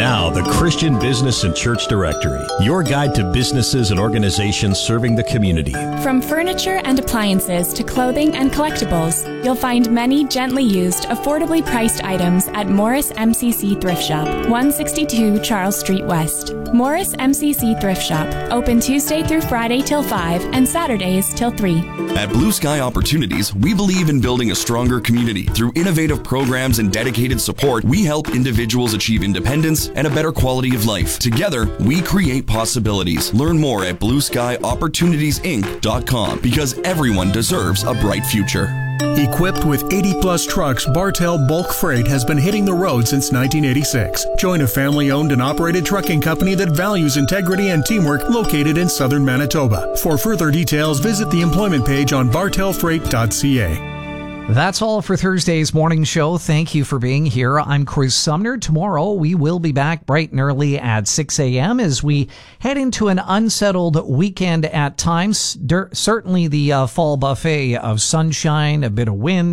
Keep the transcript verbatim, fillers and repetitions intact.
Now, the Christian Business and Church Directory, your guide to businesses and organizations serving the community. From furniture and appliances to clothing and collectibles, you'll find many gently used, affordably priced items at Morris M C C Thrift Shop, one sixty-two Charles Street West. Morris M C C Thrift Shop, open Tuesday through Friday till five and Saturdays till three. At Blue Sky Opportunities, we believe in building a stronger community. Through innovative programs and dedicated support, we help individuals achieve independence and a better quality of life. Together, we create possibilities. Learn more at blue sky opportunities inc dot com because everyone deserves a bright future. Equipped with eighty plus trucks, Bartell Bulk Freight has been hitting the road since nineteen eighty-six. Join a family-owned and operated trucking company that values integrity and teamwork located in southern Manitoba. For further details, visit the employment page on bartell freight dot c a. That's all for Thursday's morning show. Thank you for being here. I'm Chris Sumner. Tomorrow we will be back bright and early at six a.m. as we head into an unsettled weekend at times. Certainly the uh, fall buffet of sunshine, a bit of wind,